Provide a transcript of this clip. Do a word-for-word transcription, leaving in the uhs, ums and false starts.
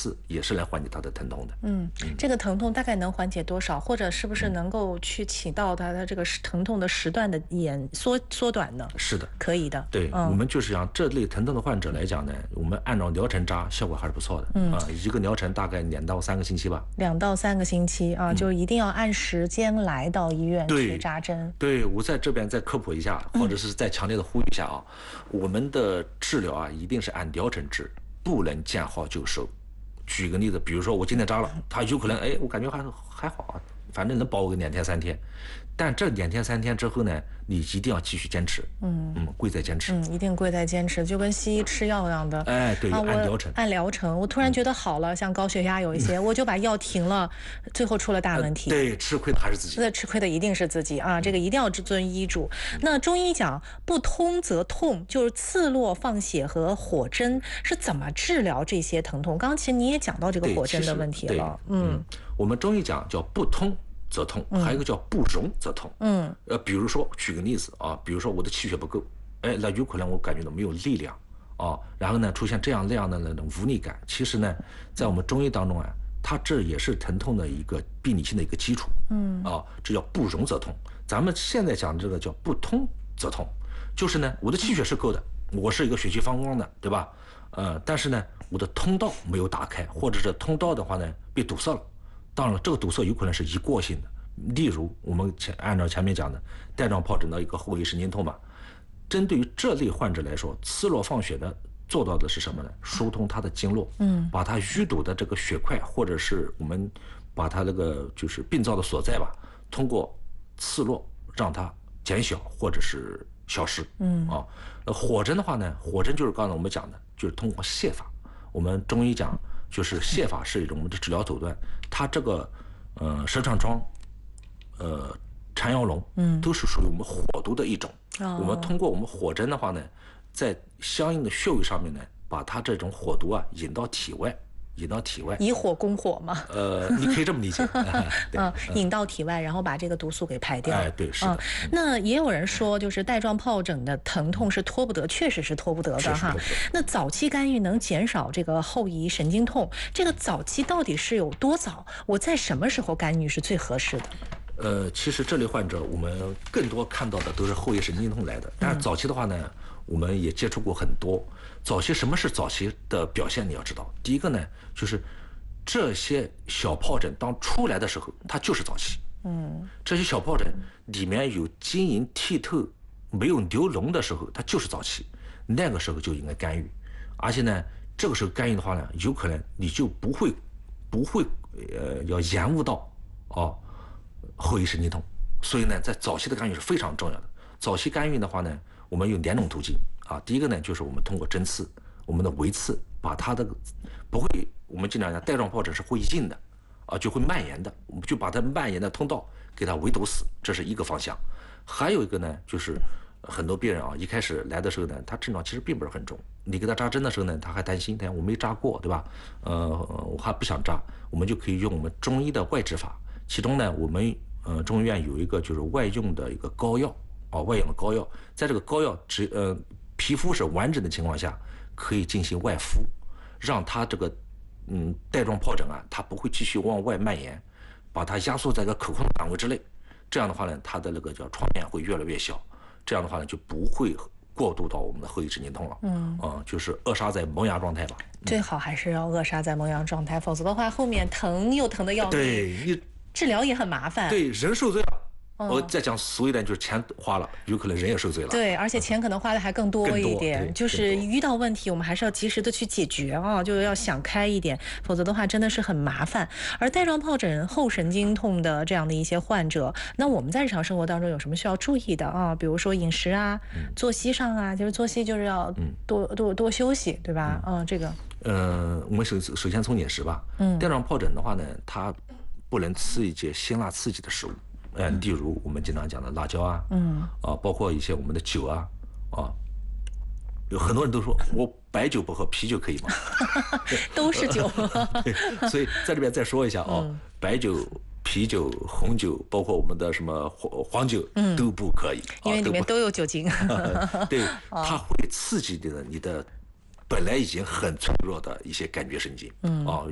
刺也是来缓解它的疼痛的。 嗯，嗯这个疼痛大概能缓解多少，或者是不是能够去起到它的这个疼痛的时段的延缩缩短呢？ 是的， 可以的。 对、嗯、我们就是讲这类疼痛的患者来讲呢，我们按照疗程扎效果还是不错的。嗯啊，一个疗程大概两到三个星期吧。两到三个星期啊，嗯、就一定要按时间来到医院去扎针。 对，对我在这边再科普一下，或者是再强烈的呼吁一下啊，嗯、我们的治疗啊一定是按疗程治，不能见好就收。举个例子，比如说我今天扎了，他有可能哎，我感觉还还好啊，反正能保我个两天三天。但这两天三天之后呢，你一定要继续坚持，嗯嗯，贵在坚持， 嗯，一定贵在坚持，就跟西医吃药一样的， 哎，对， 啊、 按疗程， 按疗程。我突然觉得好了，嗯、像高血压有一些，嗯、我就把药停了，最后出了大问题。 呃、对，吃亏的还是自己， 那吃亏的一定是自己啊！这个一定要遵医嘱。嗯、那中医讲不通则痛，就是刺络放血和火针是怎么治疗这些疼痛？刚刚其实你也讲到这个火针的问题了， 嗯，我们中医讲叫不通则痛，还有一个叫不容则痛。嗯，呃，比如说举个例子啊，比如说我的气血不够，哎，那有可能我感觉到没有力量啊，然后呢出现这样那样的那种无力感。其实呢，在我们中医当中啊，它这也是疼痛的一个病理性的一个基础。嗯，啊，这叫不容则痛。咱们现在讲这个叫不通则痛，就是呢，我的气血是够的，我是一个血气方刚的，对吧？呃，但是呢，我的通道没有打开，或者是通道的话呢被堵塞了。当然了，这个堵塞有可能是一过性的，例如我们前按照前面讲的带状疱疹的一个后遗神经痛吧。针对于这类患者来说，刺络放血的做到的是什么呢？疏通它的经络，嗯，把它淤堵的这个血块，或者是我们把它那个就是病灶的所在吧，通过刺络让它减小或者是消失。嗯啊，火针的话呢，火针就是刚才我们讲的，就是通过泻法。我们中医讲就是泻法是一种我们的治疗手段，它这个呃蛇肠疮、呃缠腰龙，嗯，都是属于我们火毒的一种。哦、我们通过我们火针的话呢，在相应的穴位上面呢，把它这种火毒啊引到体外。引到体外， 以火攻火嘛？ 呃，你可以这么理解。 嗯，引到体外，然后把这个毒素给排掉。 哎，对，是的。 嗯、那也有人说，就是带状疱疹的疼痛是拖不得，确实是拖不得的哈。那早期干预能减少这个后遗神经痛，这个早期到底是有多早？我在什么时候干预是最合适的？ 呃，其实这类患者我们更多看到的都是后遗神经痛来的，但是早期的话呢，我们也接触过很多。早期什么是早期的表现？你要知道，第一个呢，就是这些小疱疹当出来的时候，它就是早期。嗯，这些小疱疹里面有晶莹剔透、没有流脓的时候，它就是早期。那个时候就应该干预，而且呢，这个时候干预的话呢，有可能你就不会不会呃要延误到哦后遗神经痛。所以呢，在早期的干预是非常重要的。早期干预的话呢，我们有两种途径。啊，第一个呢，就是我们通过针刺，我们的围刺，把它的不会，我们经常讲带状疱疹是会硬的，啊，就会蔓延的，我们就把它蔓延的通道给它围堵死，这是一个方向。还有一个呢，就是很多病人啊，一开始来的时候呢，他症状其实并不是很重，你给他扎针的时候呢，他还担心，他我没扎过，对吧？呃，我还不想扎，我们就可以用我们中医的外治法，其中呢，我们呃中医院有一个就是外用的一个膏药啊，外用的膏药，在这个膏药只呃。皮肤是完整的情况下，可以进行外敷，让它这个嗯带状疱疹啊，它不会继续往外蔓延，把它压缩在一个可控的范围之内。这样的话呢，它的那个叫创面会越来越小。这样的话呢，就不会过渡到我们的后遗神经痛了。嗯，啊、呃，就是扼杀在萌芽状态吧。 最好还是要扼杀在萌芽状态，否则的话，后面疼又疼的要命。 对，你治疗也很麻烦。 对，人受罪了。我再讲俗一点，就是钱花了，有可能人也受罪了。 对，而且钱可能花的还更多一点。就是遇到问题，我们还是要及时的去解决啊，就要想开一点，否则的话真的是很麻烦。而带状疱疹后神经痛的这样的一些患者，那我们在日常生活当中有什么需要注意的啊？比如说饮食啊、嗯、作息上啊，就是作息就是要多、嗯、多多休息，对吧？嗯，嗯这个。 呃，我们首首先从饮食吧。嗯。带状疱疹的话呢，它不能吃一些辛辣刺激的食物。呃，例如我们经常讲的辣椒啊，嗯，啊，包括一些我们的酒啊，啊，有很多人都说我白酒不喝，啤酒可以吗？ 都是酒。 对，所以在这边再说一下啊，嗯、白酒、啤酒、红酒，包括我们的什么黄黄酒、嗯、都不可以， 因为里面都有酒精。 对，它会刺激的你的本来已经很脆弱的一些感觉神经，嗯啊。